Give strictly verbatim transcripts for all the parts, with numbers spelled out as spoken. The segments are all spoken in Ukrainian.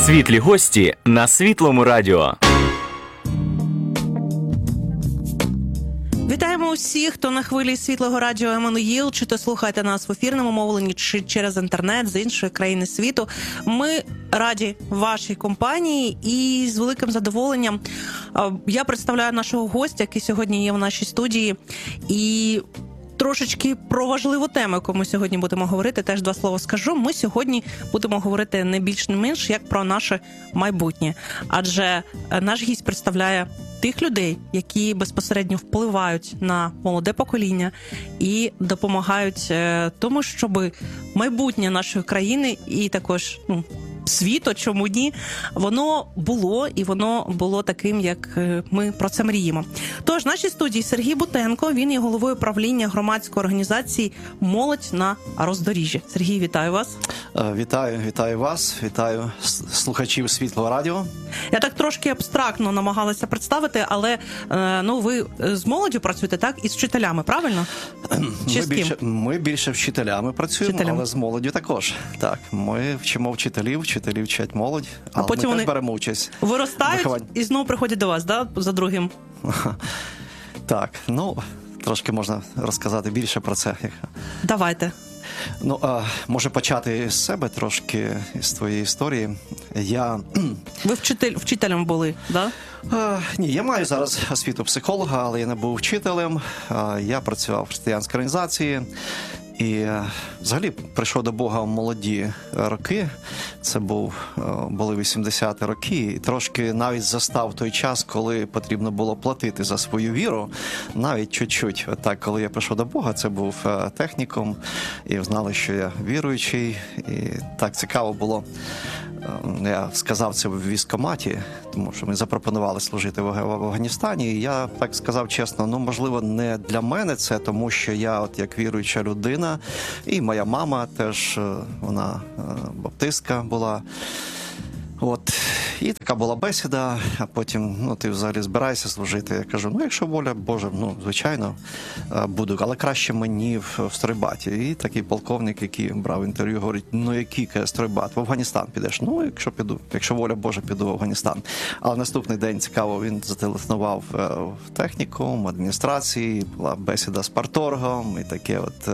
Світлі гості на Світлому радіо. Вітаємо усіх, хто на хвилі Світлого радіо Еммануїл, чи то слухаєте нас в ефірному мовленні, чи через інтернет з іншої країни світу. Ми раді вашій компанії і з великим задоволенням я представляю нашого гостя, який сьогодні є в нашій студії. І трошечки про важливу тему, яку ми сьогодні будемо говорити, теж два слова скажу. Ми сьогодні будемо говорити не більш не менш, як про наше майбутнє. Адже наш гість представляє тих людей, які безпосередньо впливають на молоде покоління і допомагають тому, щоб майбутнє нашої країни і також, ну, світу, чому ні, воно було, і воно було таким, як ми про це мріємо. Тож, в нашій студії Сергій Бутенко, він є головою правління громадської організації «Молодь на роздоріжжі». Сергій, вітаю вас. Вітаю, вітаю вас, вітаю слухачів Світлого радіо. Я так трошки абстрактно намагалася представити, але ну, ви з молоддю працюєте, так? І з вчителями, правильно? Чи ми, з ким? більше, ми більше вчителями працюємо, вчителями. Але з молоддю також. Так, ми вчимо вчителів, вчителі вчать молодь, а але потім ми вони теж беремо участь. Виростають і знову приходять до вас, да? За другим? Так, ну, трошки можна розказати більше про це. Давайте. Ну, а, може почати з себе трошки, з твоєї історії. Я... Ви вчитель, вчителем були, да? А, ні, я маю зараз освіту психолога, але я не був вчителем. А, я працював в християнській організації. І взагалі прийшов до Бога в молоді роки, це був, були вісімдесяті роки, і трошки навіть застав той час, коли потрібно було платити за свою віру, навіть чуть-чуть. Так, коли я прийшов до Бога, це був технікум, і знали, що я віруючий, і так цікаво було. Я сказав це в військкоматі, тому що ми запропонували служити в Афганістані, і я так сказав чесно, ну, можливо, не для мене це, тому що я, от як віруюча людина, і моя мама теж, вона баптистка була. От, і така була бесіда, а потім, ну, ти взагалі збираєшся служити. Я кажу, ну, якщо воля Божа, ну, звичайно, буду, але краще мені в стройбаті. І такий полковник, який брав інтерв'ю, говорить, ну, який стройбат, в Афганістан підеш? Ну, якщо піду, якщо воля Божа, піду в Афганістан. Але наступний день, цікаво, він зателефонував в технікум, в адміністрації, була бесіда з парторгом, і таке от...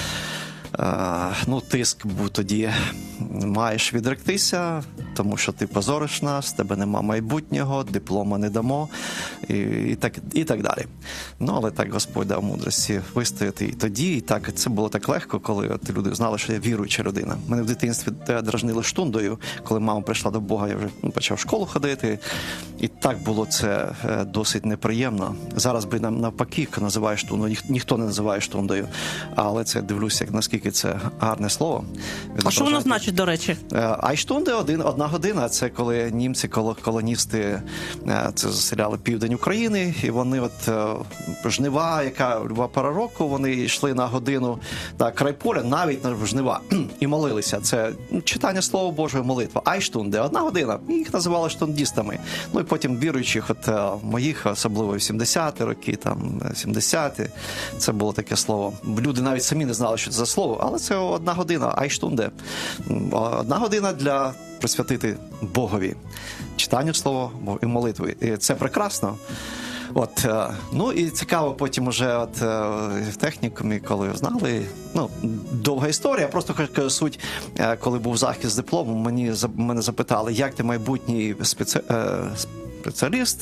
Uh, ну, тиск був тоді, маєш відректися, тому що ти позориш нас, тебе нема майбутнього, диплома не дамо, і, і, так, і так далі. Ну, але так Господь дав мудрості вистояти і тоді, і так, це було так легко, коли от люди знали, що я віруюча людина. Мене в дитинстві дражнили штундою, коли мама прийшла до Бога, я вже ну, почав в школу ходити, і так було це досить неприємно. Зараз би нам навпаки називаєш штундою, Ніх, ніхто не називає штундою, але це дивлюся, як наскільки це гарне слово. А що воно значить, до речі? Айштунде один, одна година. Це коли німці, колоністи, це заселяли південь України, і вони от жнива, яка люба пора року, вони йшли на годину так, край поля, навіть на жнива, і молилися. Це читання Слова Божого, молитва. Айштунде, одна година. Їх називали штундістами. Ну і потім віруючих, от моїх, особливо вісімдесяті роки, там, сімдесяті, це було таке слово. Люди навіть самі не знали, що це за слово, але це одна година, айштунде. Одна година для присвятити Богові. Читанню слова і молитви. І це прекрасно. От, ну і цікаво потім уже от, в технікумі, коли знали, ну, довга історія, просто кажу суть, коли був захист диплому, мені, мене запитали, як ти майбутній спеці... спеціаліст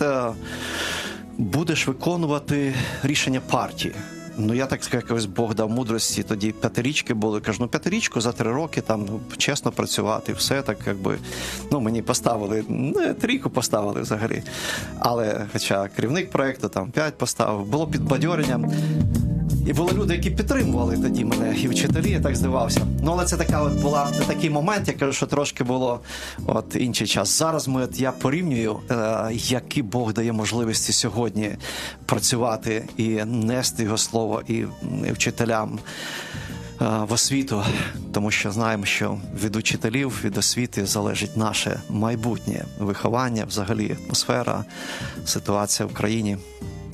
будеш виконувати рішення партії. Ну, я так сказав, якось Бог дав мудрості, тоді п'ятирічки були. Кажу, ну, п'ятирічку за три роки, там, ну, чесно працювати, все так, якби, ну, мені поставили, ну, трійку поставили взагалі. Але, хоча керівник проєкту, там, п'ять поставив, було підбадьорення. І були люди, які підтримували тоді мене, і вчителі, я так здивався. Ну, але це така от була такий момент, я кажу, що трошки було от інший час. Зараз ми, от я порівнюю, е, які Бог дає можливості сьогодні працювати і нести його слово і, і вчителям е, в освіту, тому що знаємо, що від учителів, від освіти залежить наше майбутнє виховання, взагалі атмосфера, ситуація в країні.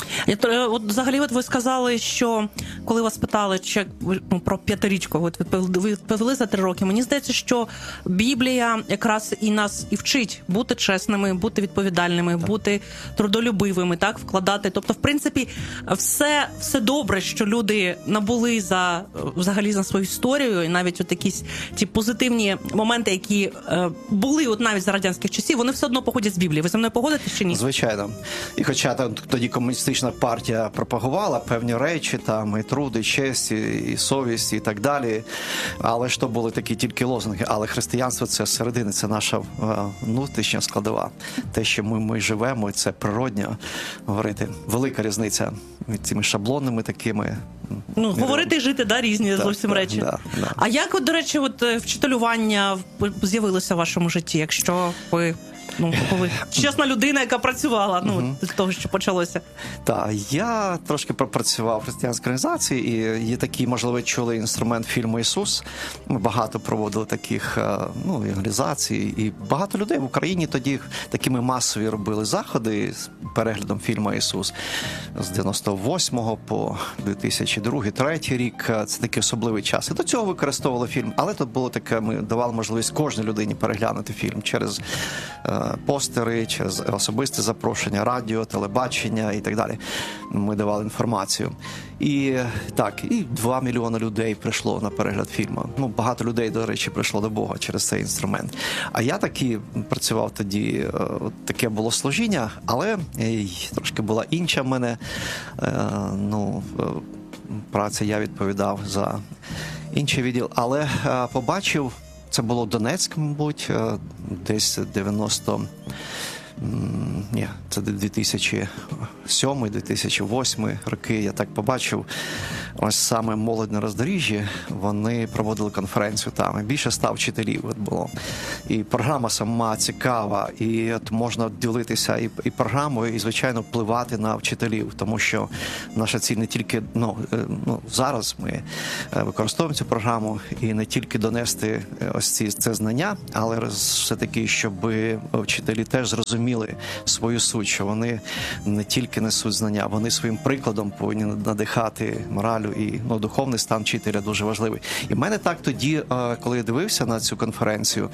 Я, тр- от взагалі, от ви сказали, що коли вас питали чи, ну, про п'ятирічку, от відповіли, ви відповіли за три роки. Мені здається, що Біблія якраз і нас і вчить бути чесними, бути відповідальними, так. бути трудолюбивими, так, вкладати. Тобто, в принципі, все, все добре, що люди набули за взагалі за свою історію, і навіть от якісь ті позитивні моменти, які е, були от навіть за радянських часів, вони все одно походять з Біблії. Ви зі мною погодитесь чи ні? Звичайно. І хоча там тоді комуністична партія пропагувала певні речі, там і труд, і честь, і совість, і так далі. Але ж то були такі тільки лозунги. Але християнство – це середина, це наша внутрішня складова. Те, що ми, ми живемо, це природньо говорити. Велика різниця між цими шаблонними такими. Ну, говорити і жити, да, різні так, зовсім так, речі. Да, да. А як, от, до речі, от вчителювання з'явилося в вашому житті, якщо ви, ну, коли чесна людина, яка працювала, ну, угу. з того, що почалося? Так, я трошки пропрацював в християнській організації, і є такий, можливо, чули інструмент фільму «Ісус». Ми багато проводили таких, ну, евангелізацій, і багато людей в Україні тоді такими масові робили заходи з переглядом фільму «Ісус». З дев'яносто восьмого по дві тисячі другий, третій рік. Це такий особливий час. І до цього використовували фільм. Але тут було таке, ми давали можливість кожній людині переглянути фільм через постери, через особисте запрошення, радіо, телебачення і так далі. Ми давали інформацію. І так, і два мільйони людей прийшло на перегляд фільму. Ну, багато людей, до речі, прийшло до Бога через цей інструмент. А я таки працював тоді, от таке було служіння, але трошки була інша в мене, ну, праця, я відповідав за інший відділ, але побачив, це було Донецьк, мабуть, десь дев'яносто... Ні, це дві тисячі сьомий - дві тисячі восьмий роки. Я так побачив, ось саме «Молодь на роздоріжжі», вони проводили конференцію там, і більше ста вчителів от було. І програма сама цікава, і от можна ділитися і, і програмою, і, звичайно, впливати на вчителів, тому що наша ціль не тільки, ну, ну зараз ми використовуємо цю програму, і не тільки донести ось ці, це знання, але все-таки, щоб вчителі теж зрозуміли свою суть, що вони не тільки несуть знання, вони своїм прикладом повинні надихати моралю, і, ну, духовний стан вчителя дуже важливий. І в мене так тоді, коли я дивився на цю конференцію,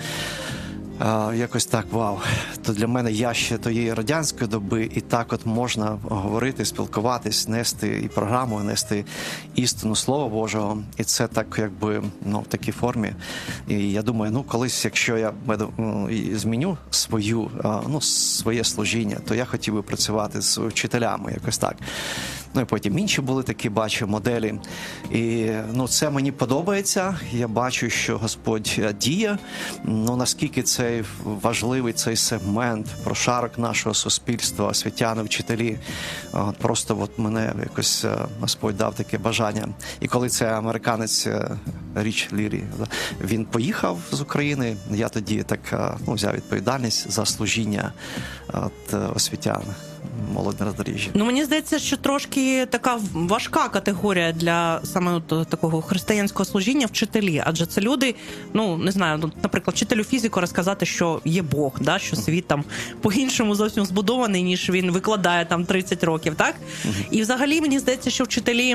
якось так, вау, то для мене я ще тієї радянської доби, і так от можна говорити, спілкуватись, нести і програму, нести істину Слова Божого, і це так, якби, ну, в такій формі. І я думаю, ну, колись, якщо я ну, зміню свою, ну, своє служіння, то я хотів би працювати з вчителями, якось так. Ну, і потім інші були такі, бачу, моделі. І, ну, це мені подобається. Я бачу, що Господь діє. Ну, наскільки цей важливий цей сегмент, прошарок нашого суспільства, освітяни, вчителі. От просто от мене якось Господь дав таке бажання. І коли це американець Річ Лірі, він поїхав з України, я тоді так, ну, взяв відповідальність за служіння от, освітян. «Молодь на роздоріжжі». Ну, мені здається, що трошки така важка категорія для саме от такого християнського служіння вчителі, адже це люди, ну, не знаю, наприклад, вчителю фізику розказати, що є Бог, да, що світ там по-іншому зовсім збудований, ніж він викладає там тридцять років, так? І взагалі, мені здається, що вчителі,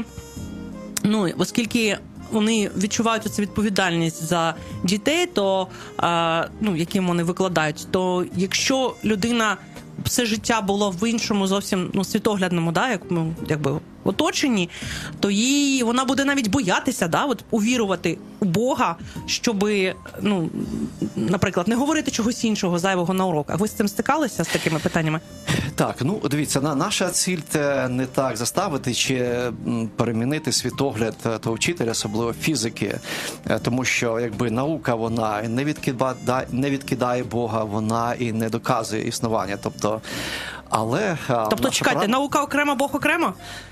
ну, оскільки вони відчувають оцю відповідальність за дітей, то, а, ну, яким вони викладають, то якщо людина все життя було в іншому зовсім, ну, світоглядному, да, як, ну, якби оточенні, то їй вона буде навіть боятися, да, от увірувати у Бога, щоб, ну, наприклад, не говорити чогось іншого зайвого на уроках. Ви з цим стикалися, з такими питаннями? Так, ну, дивіться, наша ціль – це не так заставити чи перемінити світогляд того вчителя, особливо фізики, тому що, якби, наука, вона не відкидає, не відкидає Бога, вона і не доказує існування, тобто, але... Тобто, чекайте, прав... наука окремо, Бог окремо?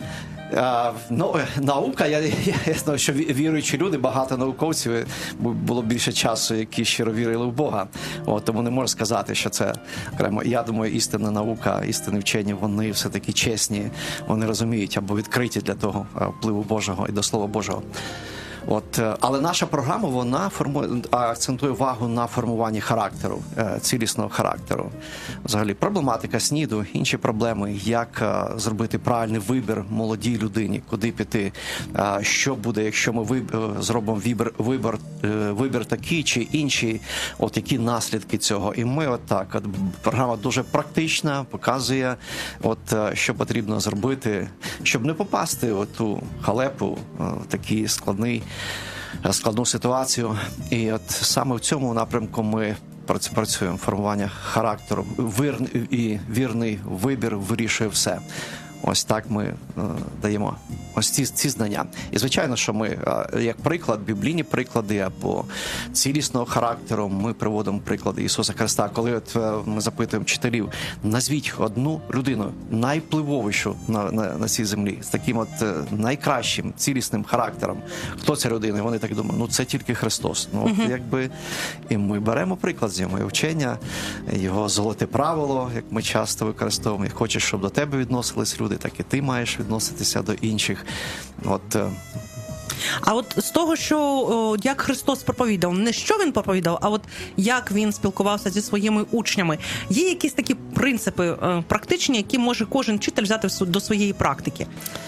А, ну, наука, я, я, я знаю, що віруючі люди, багато науковців, було більше часу, які щиро вірили в Бога. От, тому не можу сказати, що це окремо. Я думаю, істинна наука, істинні вчені, вони все-таки чесні, вони розуміють або відкриті для того впливу Божого і до Слова Божого. От, е, але наша програма, вона формує, акцентує увагу на формуванні характеру, е, цілісного характеру. Взагалі, проблематика СНІДу, інші проблеми, як е, зробити правильний вибір молодій людині, куди піти, е, що буде, якщо ми виб- е, зробимо вибір, вибір, е, вибір такий чи інший, от які наслідки цього. І ми от так, от, програма дуже практична, показує, от, е, що потрібно зробити, щоб не попасти в ту халепу, е, в такий складний складну ситуацію. І от саме в цьому напрямку ми прац- працюємо. Формування характеру. Вир... І вірний вибір вирішує все. Ось так ми е, даємо ось ці, ці знання. І звичайно, що ми, е, як приклад, біблійні приклади або цілісного характеру, ми приводимо приклади Ісуса Христа. Коли от, е, ми запитуємо вчителів, назвіть одну людину, найвпливовішу на, на, на цій землі, з таким от е, найкращим, цілісним характером. Хто ця людина? І вони так думають, ну це тільки Христос. Ну, от, якби, і ми беремо приклад з його вчення, його золоте правило, як ми часто використовуємо. Як хочеш, щоб до тебе відносились люди, так і ти маєш відноситися до інших. От, е, А от з того, що о, як Христос проповідав, не що він проповідав, а от як він спілкувався зі своїми учнями, є якісь такі принципи е, практичні, які може кожен вчитель взяти в су- до своєї практики?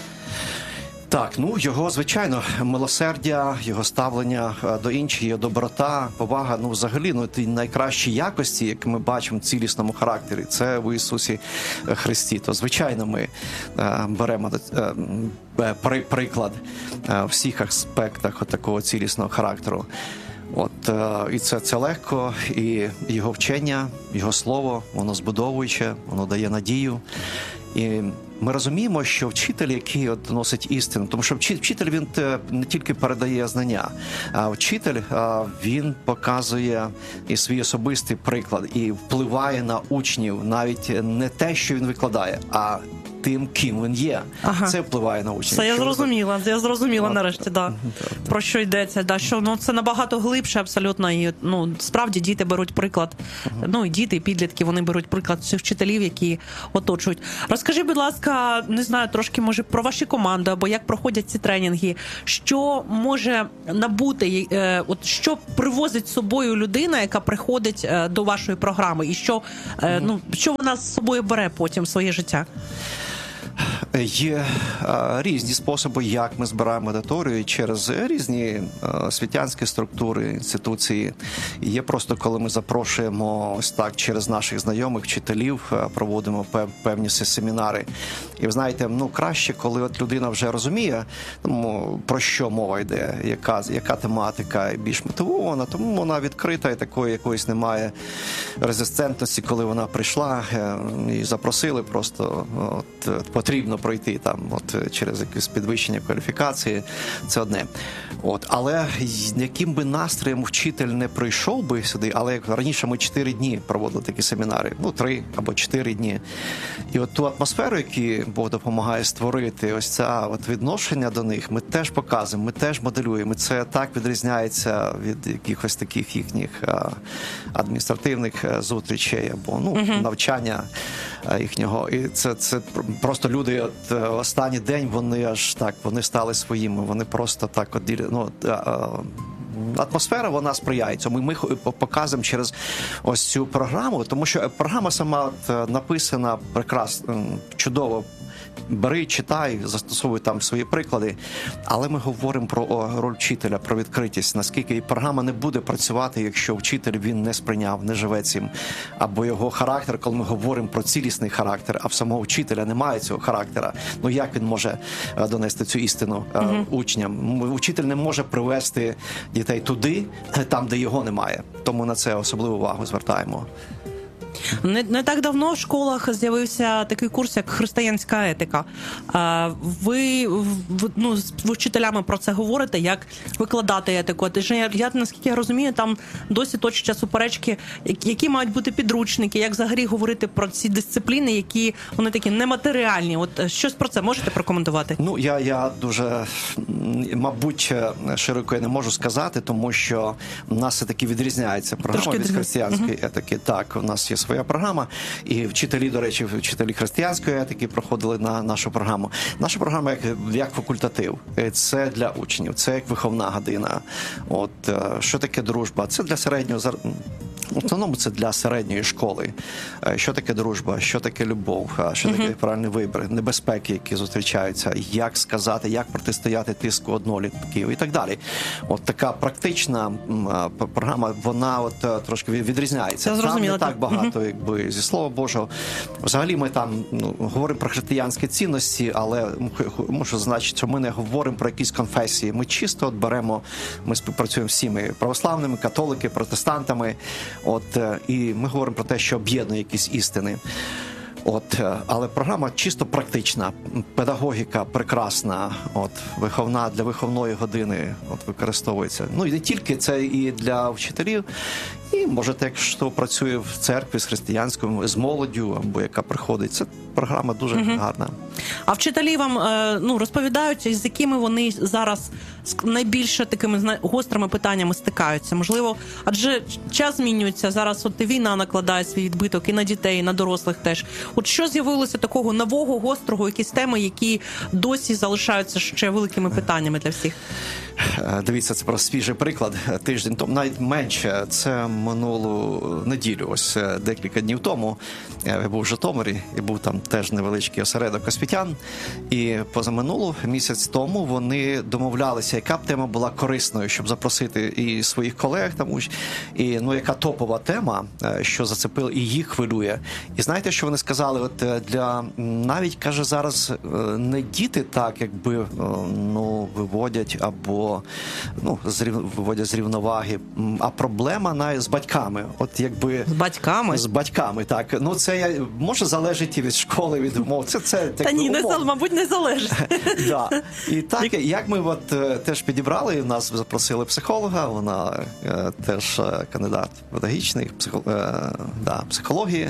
Так, ну його, звичайно, милосердя, його ставлення е, до інших, його доброта, повага, ну взагалі, ну ті найкращі якості, які ми бачимо в цілісному характері, це в Ісусі Христі. То, звичайно, ми е, беремо е, е, при, приклад е, в всіх аспектах от такого цілісного характеру. От, е, і це, це легко, і його вчення, його слово, воно збудовуюче, воно дає надію. І ми розуміємо, що вчитель, який от носить істину, тому що вчи- вчитель, він те, не тільки передає знання, а вчитель, а, він показує і свій особистий приклад, і впливає на учнів навіть не те, що він викладає, а тим, ким він є. Ага. Це впливає на учнів. Це я Що ви- зрозуміла, я зрозуміла От, нарешті, да. Про що йдеться, да, що ну, це набагато глибше абсолютно, і ну, справді діти беруть приклад, ну і діти, і підлітки, вони беруть приклад цих вчителів, які оточують. Розкажи, будь ласка, не знаю, трошки, може, про ваші команди, або як проходять ці тренінги, що може набути, е, от що привозить з собою людина, яка приходить е, до вашої програми, і що, е, ну, що вона з собою бере потім в своє життя? Є е, різні способи, як ми збираємо аудиторію через різні е, світянські структури, інституції. І є просто, коли ми запрошуємо ось так через наших знайомих, вчителів, е, проводимо пев, певні се- семінари. І ви знаєте, ну краще, коли от людина вже розуміє, ну, про що мова йде, яка, яка тематика і більш мотивована, тому вона відкрита і такої якоїсь немає резистентності, коли вона прийшла е, і запросили просто от, е, потрібно пройти там от через якесь підвищення кваліфікації, це одне. От, але яким би настроєм вчитель не прийшов би сюди, але як раніше ми чотири дні проводили такі семінари, ну три або чотири дні. І от ту атмосферу, яку Бог допомагає створити, ось це от відношення до них, ми теж показуємо, ми теж моделюємо. Це так відрізняється від якихось таких їхніх а, адміністративних а, зустрічей або ну, uh-huh. навчання а, їхнього. І це, це просто люди от, останній день, вони аж так, вони стали своїми, вони просто так от діля, ну, а, а, атмосфера, вона сприяє цьому. Ми показуємо через ось цю програму, тому що програма сама от написана прекрасно, чудово. Бери, читай, застосовуй там свої приклади, але ми говоримо про роль вчителя, про відкритість, наскільки і програма не буде працювати, якщо вчитель він не сприйняв, не живе цим, або його характер, коли ми говоримо про цілісний характер, а в самого вчителя немає цього характера, ну як він може донести цю істину uh-huh. учням? Вчитель не може привести дітей туди, там, де його немає, тому на це особливу увагу звертаємо. Не, не так давно в школах з'явився такий курс, як християнська етика. А, ви, в, ну, з вчителями про це говорите, як викладати етику. Ти ж, я, я, наскільки я розумію, там досі точаться суперечки, які мають бути підручники, як взагалі говорити про ці дисципліни, які вони такі нематеріальні. От щось про це можете прокоментувати? Ну, я, я дуже, мабуть, широко я не можу сказати, тому що в нас все-таки відрізняється програма від християнської uh-huh. етики. Так, у нас є своя програма. І вчителі, до речі, вчителі християнської етики проходили на нашу програму. Наша програма як, як факультатив. Це для учнів, це як виховна година. От, що таке дружба? Це для середнього зар- В основному це для середньої школи. Що таке дружба, що таке любов, що таке uh-huh. правильний вибір, небезпеки, які зустрічаються, як сказати, як протистояти тиску однолітків і так далі. От така практична програма, вона от трошки відрізняється. Там не так багато, uh-huh. якби зі Слова Божого. Взагалі ми там ну, говоримо про християнські цінності, але мушу зазначити, що ми не говоримо про якісь конфесії. Ми чисто от беремо, ми співпрацюємо з всіми православними, католики, протестантами. От, і ми говоримо про те, що об'єднує якісь істини. От, але програма чисто практична, педагогіка прекрасна, от, виховна для виховної години от, використовується. Ну і не тільки це і для вчителів, і можете, якщо працює в церкві з християнською, з молоддю, або яка приходить, це програма дуже угу. гарна. А вчителі вам ну, розповідають, з якими вони зараз найбільше такими гострими питаннями стикаються? Можливо, адже час змінюється, зараз от і війна накладає свій відбиток і на дітей, і на дорослих теж. От що з'явилося такого нового, гострого, якісь теми, які досі залишаються ще великими питаннями для всіх? Дивіться, це просто свіжий приклад. Тиждень тому, навіть менше, це минулу неділю, ось декілька днів тому. Я був в Житомирі, і був там теж невеличкий осередок освітян. І позаминулу, місяць тому, вони домовлялися, яка б тема була корисною, щоб запросити і своїх колег, там, і ну, яка топова тема, що зацепила і їх хвилює. І знаєте, що вони сказали? От для, навіть, каже, зараз не діти так, якби, ну, виводять або ну, виводять з рівноваги, а проблема навіть з батьками. От якби з батьками? З батьками, так. Ну, це я, може залежить і від школи, від умов. Це, це, Та ні, не, мабуть, не залежить. Да. І так, як ми от, теж підібрали, нас запросили психолога, вона е, теж кандидат педагогічний, психо, е, да, психології,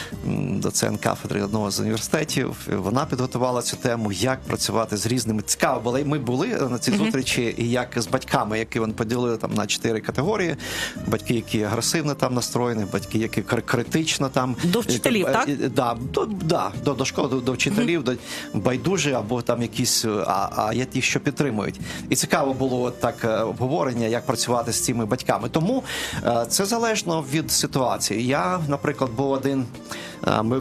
доцент кафедри одного з університетів. Вона підготувала цю тему, як працювати з різними. Цікаво було. Ми були на цій mm-hmm. зустрічі, і як з батьками, які вони поділили там на чотири категорії. Батьки, які агресивно там настроєні, батьки, які критично там. До вчителів, і, так? Да, до, да, до, до школи, до, до вчителів, mm-hmm. до байдужі, або там якісь, а, а є ті, що підтримують. І цікаво було так обговорення, як працювати з цими батьками. Тому це залежно від ситуації. Я, наприклад, був один, ми